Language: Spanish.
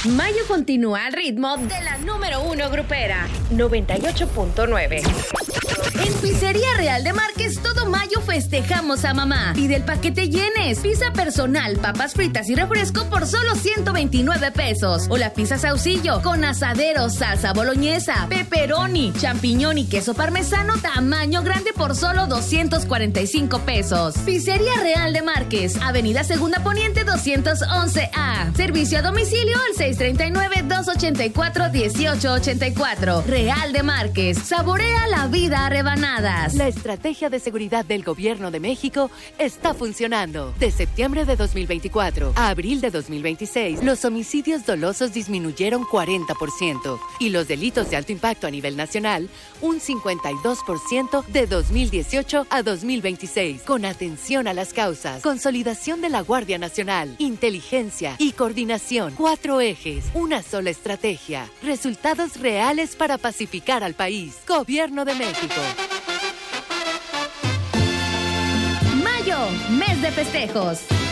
Mayo continúa al ritmo de la número 1 grupera, 98.9. En Pizzería Real de Márquez, todo mayo festejamos a mamá. Pide el paquete Llenes, pizza personal, papas fritas y refresco por solo 129 pesos. O la pizza Saucillo, con asadero, salsa boloñesa, pepperoni, champiñón y queso parmesano tamaño grande por solo 245 pesos. Pizzería Real de Márquez, Avenida Segunda Poniente 211A. Servicio a domicilio al 639-284-1884. Real de Márquez, saborea la vida a rebanadas. La estrategia de seguridad del Gobierno de México está funcionando. De septiembre de 2024 a abril de 2026, los homicidios dolosos disminuyeron 40% y los delitos de alto impacto a nivel nacional un 52% de 2018 a 2026. Con atención a las causas, consolidación de la Guardia Nacional, inteligencia y coordinación. 4 ejes, una sola estrategia. Resultados reales para pacificar al país. Gobierno de México. Mayo, mes de festejos.